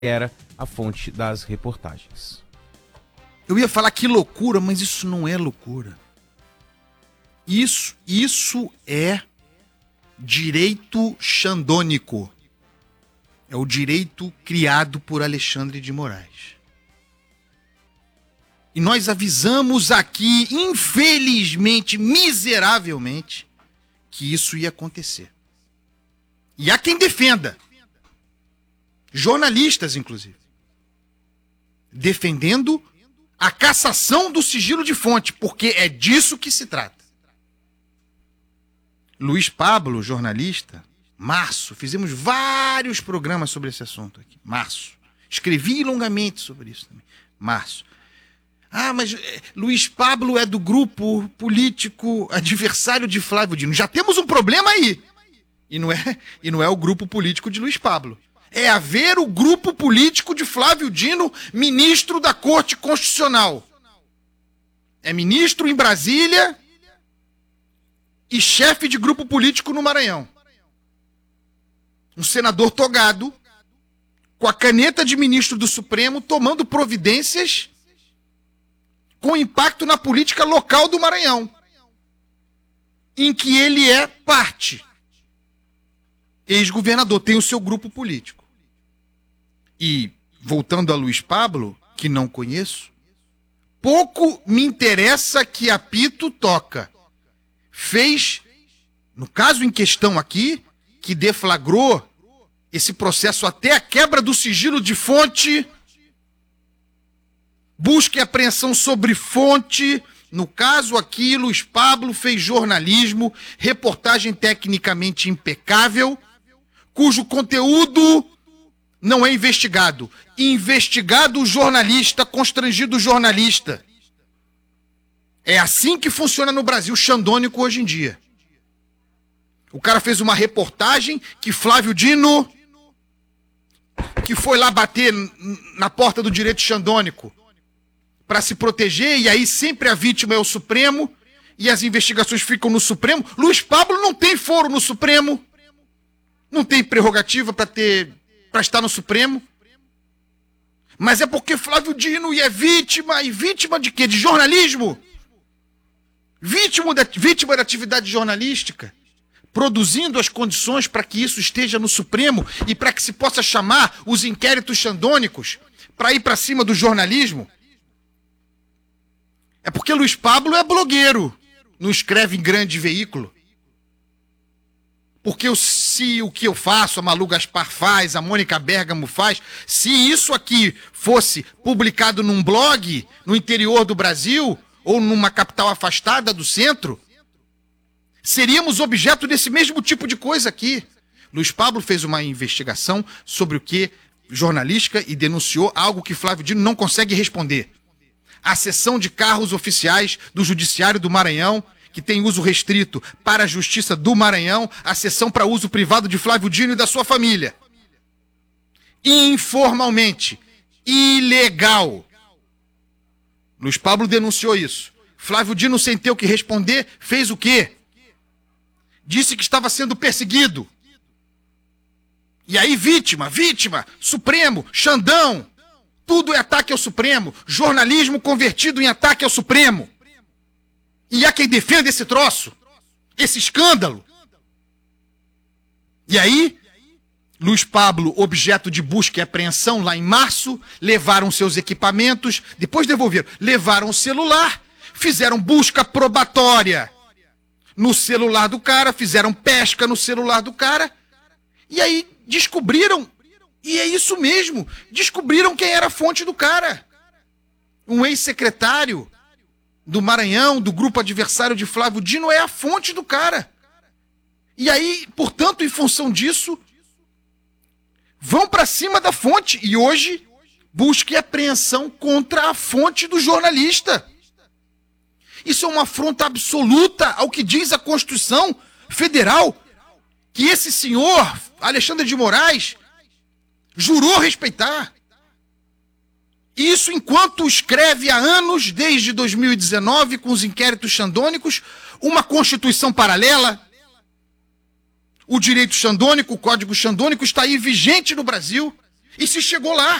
era a fonte das reportagens. Eu ia falar que loucura, mas isso não é loucura. Isso é direito xandônico. É o direito criado por Alexandre de Moraes. E nós avisamos aqui, infelizmente, miseravelmente, que isso ia acontecer. E há quem defenda. Jornalistas, inclusive. Defendendo a cassação do sigilo de fonte, porque é disso que se trata. Luiz Pablo, jornalista, março, fizemos vários programas sobre esse assunto aqui, março. Escrevi longamente sobre isso também, março. Ah, mas Luiz Pablo é do grupo político adversário de Flávio Dino. Já temos um problema aí. E não é o grupo político de Luiz Pablo. É haver o grupo político de Flávio Dino, ministro da Corte Constitucional. É ministro em Brasília e chefe de grupo político no Maranhão. Um senador togado, com a caneta de ministro do Supremo, tomando providências com impacto na política local do Maranhão, em que ele é parte. Ex-governador, tem o seu grupo político. E, voltando a Luiz Pablo, que não conheço, pouco me interessa que apito toca. Fez, no caso em questão aqui, que deflagrou esse processo até a quebra do sigilo de fonte, busca e apreensão sobre fonte. No caso aqui, Luiz Pablo fez jornalismo, reportagem tecnicamente impecável, cujo conteúdo não é investigado. Investigado o jornalista, constrangido o jornalista. É assim que funciona no Brasil xandônico hoje em dia. O cara fez uma reportagem que Flávio Dino, que foi lá bater na porta do direito xandônico para se proteger, e aí sempre a vítima é o Supremo, e as investigações ficam no Supremo. Luiz Pablo não tem foro no Supremo, não tem prerrogativa para estar no Supremo, mas é porque Flávio Dino é vítima, e vítima de quê? De jornalismo? Vítima da atividade jornalística, produzindo as condições para que isso esteja no Supremo e para que se possa chamar os inquéritos xandônicos para ir para cima do jornalismo. É porque Luiz Pablo é blogueiro, não escreve em grande veículo. Porque se o que eu faço, a Malu Gaspar faz, a Mônica Bergamo faz, se isso aqui fosse publicado num blog no interior do Brasil ou numa capital afastada do centro, seríamos objeto desse mesmo tipo de coisa aqui. Luiz Pablo fez uma investigação sobre o que jornalística e denunciou algo que Flávio Dino não consegue responder. A cessão de carros oficiais do Judiciário do Maranhão, que tem uso restrito para a Justiça do Maranhão, a cessão para uso privado de Flávio Dino e da sua família. Informalmente, ilegal. Luiz Pablo denunciou isso. Flávio Dino, sem ter o que responder, fez o quê? Disse que estava sendo perseguido. E aí, vítima, Supremo, Xandão, tudo é ataque ao Supremo, jornalismo convertido em ataque ao Supremo. E há quem defenda esse troço, esse escândalo. E aí, Luiz Pablo, objeto de busca e apreensão lá em março, levaram seus equipamentos, depois devolveram, levaram o celular, fizeram busca probatória no celular do cara, fizeram pesca no celular do cara, e aí descobriram, e é isso mesmo, descobriram quem era a fonte do cara. Um ex-secretário do Maranhão, do grupo adversário de Flávio Dino, é a fonte do cara. E aí, portanto, em função disso, vão para cima da fonte. E hoje, busca e apreensão contra a fonte do jornalista. Isso é uma afronta absoluta ao que diz a Constituição Federal, que esse senhor, Alexandre de Moraes, jurou respeitar. Isso enquanto escreve há anos, desde 2019, com os inquéritos xandônicos, uma Constituição paralela. O direito xandônico, o Código Xandônico está aí vigente no Brasil, E se chegou lá?